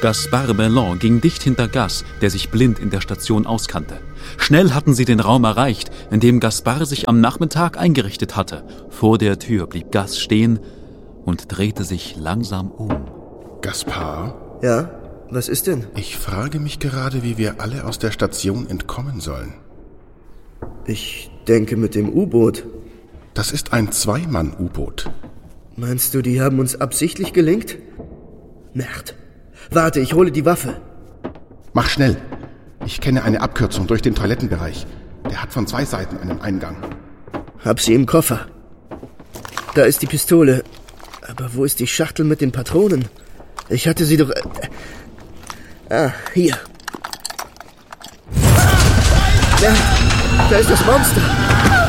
Gaspard Bellon ging dicht hinter Gas, der sich blind in der Station auskannte. Schnell hatten sie den Raum erreicht, in dem Gaspard sich am Nachmittag eingerichtet hatte. Vor der Tür blieb Gas stehen und drehte sich langsam um. Gaspard? Ja, was ist denn? Ich frage mich gerade, wie wir alle aus der Station entkommen sollen. Ich denke mit dem U-Boot. Das ist ein Zweimann-U-Boot. Meinst du, die haben uns absichtlich gelenkt? Merd. Warte, ich hole die Waffe. Mach schnell. Ich kenne eine Abkürzung durch den Toilettenbereich. Der hat von 2 Seiten einen Eingang. Hab sie im Koffer. Da ist die Pistole. Aber wo ist die Schachtel mit den Patronen? Ich hatte sie doch... hier. Ja, da ist das Monster.